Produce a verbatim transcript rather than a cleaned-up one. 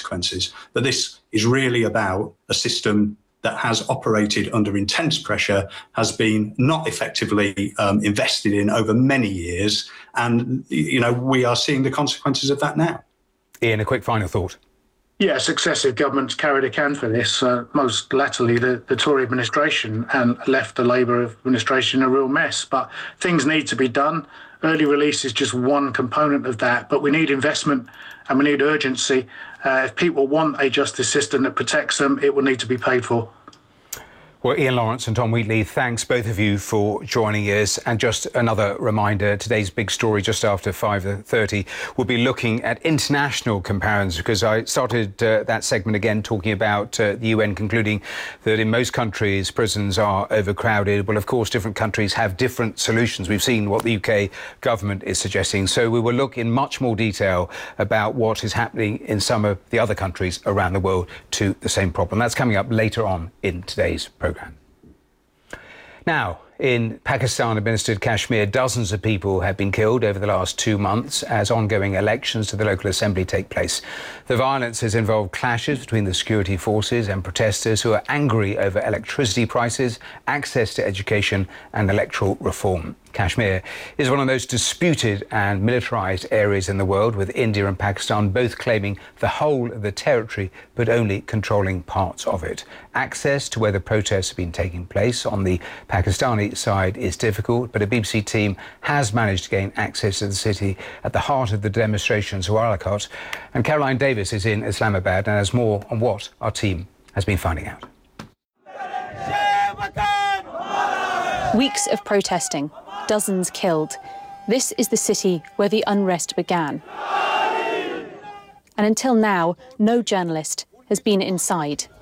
consequences. But this is really about a system that has operated under intense pressure, has been not effectively um, invested in over many years, and you know we are seeing the consequences of that now. Ian, a quick final thought. Yeah, successive governments carried a can for this, uh, most latterly the, the Tory administration, and left the Labour administration in a real mess. But things need to be done. Early release is just one component of that, but we need investment and we need urgency. Uh, if people want a justice system that protects them, it will need to be paid for. Well, Ian Lawrence and Tom Wheatley, thanks both of you for joining us. And just another reminder, today's big story just after five thirty, we'll be looking at international comparisons, because I started uh, that segment again talking about uh, the U N concluding that in most countries prisons are overcrowded. Well, of course, different countries have different solutions. We've seen what the U K government is suggesting. So we will look in much more detail about what is happening in some of the other countries around the world to the same problem. That's coming up later on in today's programme. Now, in Pakistan-administered Kashmir, dozens of people have been killed over the last two months as ongoing elections to the local assembly take place. The violence has involved clashes between the security forces and protesters who are angry over electricity prices, access to education and electoral reform. Kashmir is one of the most disputed and militarised areas in the world, with India and Pakistan both claiming the whole of the territory but only controlling parts of it. Access to where the protests have been taking place on the Pakistani side is difficult, but a B B C team has managed to gain access to the city at the heart of the demonstrations, Sialkot. And Caroline Davis is in Islamabad and has more on what our team has been finding out. Weeks of protesting, dozens killed. This is the city where the unrest began. And until now, no journalist has been inside.